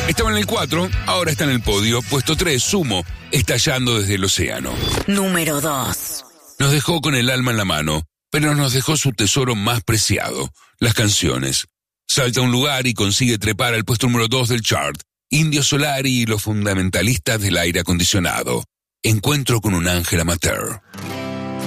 Estaba en el 4, ahora está en el podio. Puesto 3, Sumo, estallando desde el océano. Número 2. Nos dejó con el alma en la mano, pero nos dejó su tesoro más preciado, las canciones. Salta un lugar y consigue trepar al puesto número 2 del chart. Indio Solari y los fundamentalistas del aire acondicionado. Encuentro con un ángel amateur.